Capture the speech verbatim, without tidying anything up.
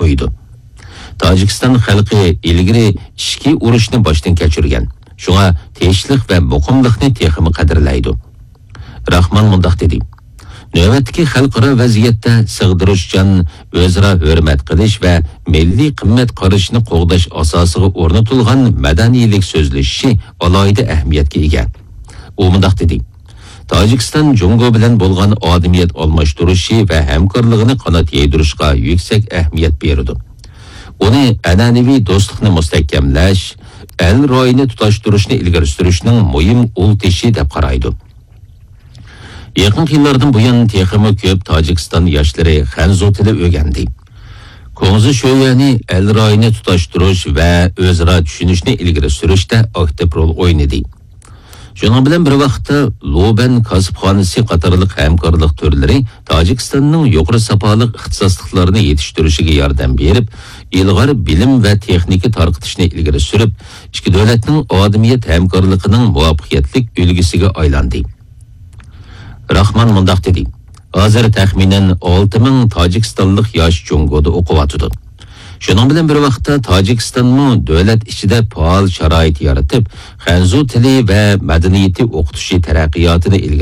qo'ydi. Tojikiston xalqi ilgari ishki urushni boshdan kechirgan. Shunga tinchlik va muqimlikni texmi qadrlaydi. Rahmon mundaq dedi: navbatdagi xalqaro vaziyatda sig'dirishchan o'zaro hurmat qilish va milliy qimmat qarashni qo'g'dash asosiga o'rnatilgan madaniylik so'zlashishi alohida ahamiyatga ega. U mundaq dedi: Tojikiston Jungo bilan bo'lgan odamiyat almashtirishi va hamkorligini qanot yaydirishga yuksak ahamiyat berdi. Uni an'anaviy do'stlikni mustahkamlash, el ro'yini tutashtirishni ilgari surishning muhim ultishi deb qaraydi. Yaqin yillardan buyon texmi ko'p Tojikiston yoshlari Xanzu tili o'rgandi. Ko'ngzi sho'yani el ro'yini tutashtirish va o'zaro tushunishni ilgari surishda aktiv rol o'ynadi. Shuning bilan bir vaqtda Loban kasbxonasi qatorliq hamkorlik turlari Tojikistonning yuqori sapoliq ixtisosliklarini yetishtirishiga yordam berib, ilg'or bilim va texnika tarqitishni ilgari surib, ikki davlatning odamiyat hamkorligining muvaffaqiyatli ulgisiga aylandi. Rahmon mundaq dedi: hozir taxminan olti ming tojikistonlik yosh Jungoda o'qiyotdi. Shuning bilan bir vaqtda Tojikistonning davlat ichida faol sharoit yaratib, Xanzu tili va madaniyati o'qitishi taraqqiyotini